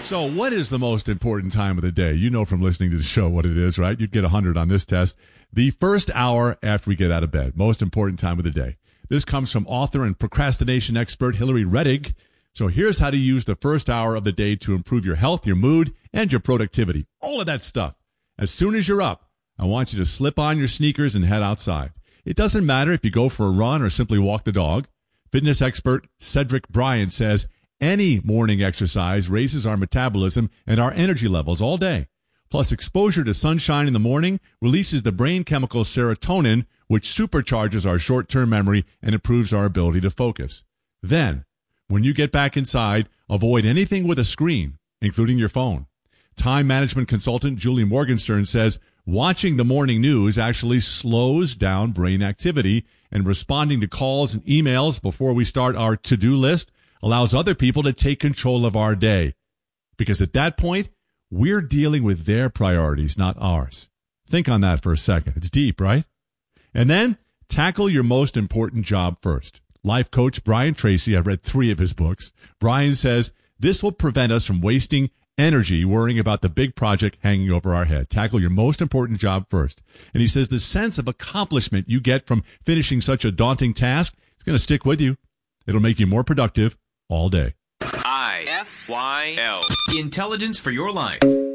So what is the most important time of the day? You know from listening to the show what it is, right? You'd get 100 on this test. The first hour after we get out of bed. Most important time of the day. This comes from author and procrastination expert Hillary Reddig. So here's how to use the first hour of the day to improve your health, your mood, and your productivity. All of that stuff. As soon as you're up, I want you to slip on your sneakers and head outside. It doesn't matter if you go for a run or simply walk the dog. Fitness expert Cedric Bryant says any morning exercise raises our metabolism and our energy levels all day. Plus, exposure to sunshine in the morning releases the brain chemical serotonin, which supercharges our short-term memory and improves our ability to focus. Then, when you get back inside, avoid anything with a screen, including your phone. Time management consultant Julie Morgenstern says watching the morning news actually slows down brain activity, and responding to calls and emails before we start our to-do list allows other people to take control of our day. Because at that point, we're dealing with their priorities, not ours. Think on that for a second. It's deep, right? And then, tackle your most important job first. Life coach Brian Tracy, I've read 3 of his books. Brian says, this will prevent us from wasting energy worrying about the big project hanging over our head. Tackle your most important job first. And he says the sense of accomplishment you get from finishing such a daunting task is going to stick with you. It'll make you more productive all day. IFYL. Intelligence for your life.